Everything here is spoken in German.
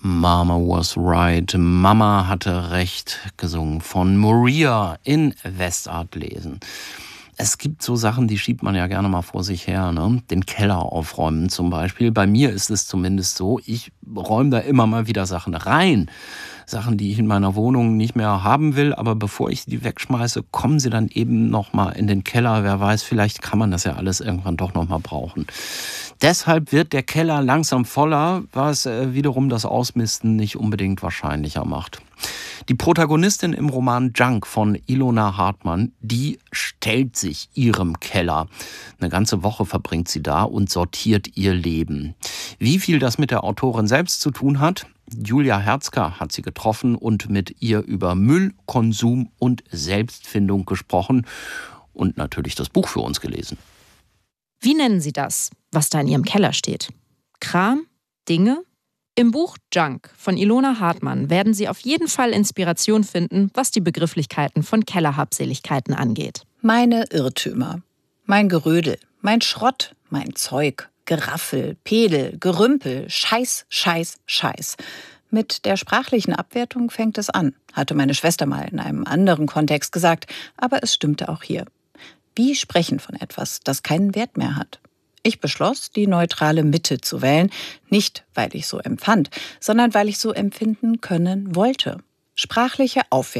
Mama was right, Mama hatte recht, gesungen von Maria in Westartlesen. Es gibt so Sachen, die schiebt man ja gerne mal vor sich her, ne? Den Keller aufräumen zum Beispiel. Bei mir ist es zumindest so, ich räume da immer mal wieder Sachen rein. Sachen, die ich in meiner Wohnung nicht mehr haben will, aber bevor ich die wegschmeiße, kommen sie dann eben noch mal in den Keller. Wer weiß, vielleicht kann man das ja alles irgendwann doch noch mal brauchen. Deshalb wird der Keller langsam voller, was wiederum das Ausmisten nicht unbedingt wahrscheinlicher macht. Die Protagonistin im Roman Junk von Ilona Hartmann, die stellt sich ihrem Keller. Eine ganze Woche verbringt sie da und sortiert ihr Leben. Wie viel das mit der Autorin selbst zu tun hat? Julia Herzka hat sie getroffen und mit ihr über Müll, Konsum und Selbstfindung gesprochen und natürlich das Buch für uns gelesen. Wie nennen Sie das, was da in Ihrem Keller steht? Kram? Dinge? Im Buch Junk von Ilona Hartmann werden Sie auf jeden Fall Inspiration finden, was die Begrifflichkeiten von Kellerhabseligkeiten angeht. Meine Irrtümer, mein Gerödel, mein Schrott, mein Zeug, Geraffel, Pedel, Gerümpel, Scheiß, Scheiß, Scheiß. Mit der sprachlichen Abwertung fängt es an, hatte meine Schwester mal in einem anderen Kontext gesagt, aber es stimmte auch hier. Wie sprechen von etwas, das keinen Wert mehr hat? Ich beschloss, die neutrale Mitte zu wählen, nicht weil ich so empfand, sondern weil ich so empfinden können wollte. Sprachliche Aufwertung